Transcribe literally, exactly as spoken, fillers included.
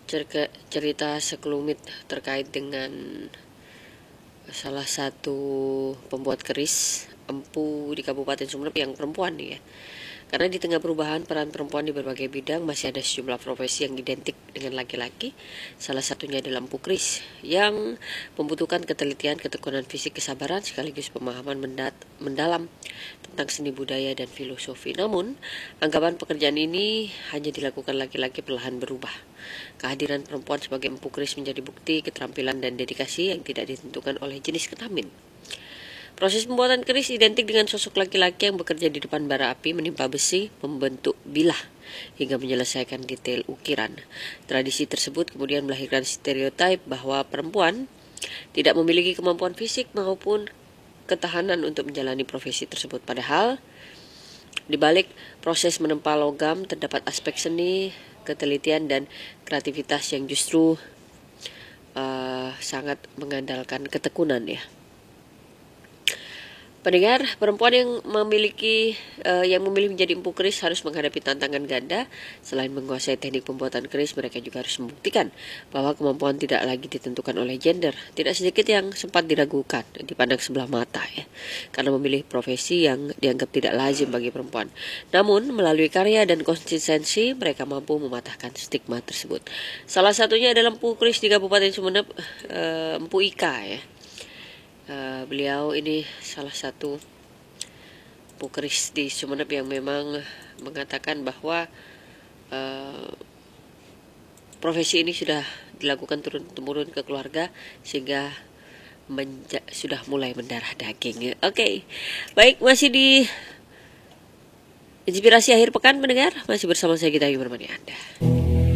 cerita, cerita sekelumit terkait dengan salah satu pembuat keris empu di Kabupaten Sumeneb yang perempuan nih ya. Karena di tengah perubahan peran perempuan di berbagai bidang masih ada sejumlah profesi yang identik dengan laki-laki. Salah satunya adalah empu keris yang membutuhkan ketelitian, ketekunan fisik, kesabaran sekaligus pemahaman mendat, mendalam tentang seni budaya dan filosofi. Namun, anggapan pekerjaan ini hanya dilakukan laki-laki perlahan berubah. Kehadiran perempuan sebagai empu keris menjadi bukti keterampilan dan dedikasi yang tidak ditentukan oleh jenis kelamin. Proses pembuatan keris identik dengan sosok laki-laki yang bekerja di depan bara api, menimpa besi, membentuk bilah, hingga menyelesaikan detail ukiran. Tradisi tersebut kemudian melahirkan stereotip bahwa perempuan tidak memiliki kemampuan fisik maupun ketahanan untuk menjalani profesi tersebut. Padahal, di balik proses menempa logam terdapat aspek seni, ketelitian, dan kreativitas yang justru uh, sangat mengandalkan ketekunan ya. Pendengar, perempuan yang memiliki uh, yang memilih menjadi empu keris harus menghadapi tantangan ganda. Selain menguasai teknik pembuatan keris, mereka juga harus membuktikan bahwa kemampuan tidak lagi ditentukan oleh gender. Tidak sedikit yang sempat diragukan, dipandang sebelah mata ya, karena memilih profesi yang dianggap tidak lazim bagi perempuan. Namun, melalui karya dan konsistensi, mereka mampu mematahkan stigma tersebut. Salah satunya adalah empu keris di Kabupaten Sumeneb, uh, Empu Ika ya. Uh, beliau ini salah satu empu keris di Sumeneb yang memang mengatakan bahwa uh, profesi ini sudah dilakukan turun-temurun ke keluarga sehingga menja- sudah mulai mendarah daging. Oke, okay. Baik, masih di Inspirasi Akhir Pekan pendengar, masih bersama saya Gita Yubermani Anda.